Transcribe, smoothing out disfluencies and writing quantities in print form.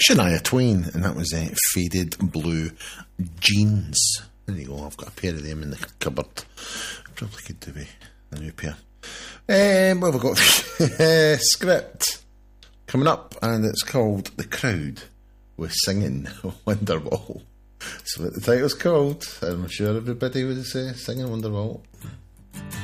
Shania Twain, and that was Faded Blue Jeans. There you go, I've got a pair of them in the cupboard. Probably could do with a new pair. What have we got? Script coming up, and it's called The Crowd with Singing Wonderwall. That's what the title's called. I'm sure everybody would say Singing Wonderwall.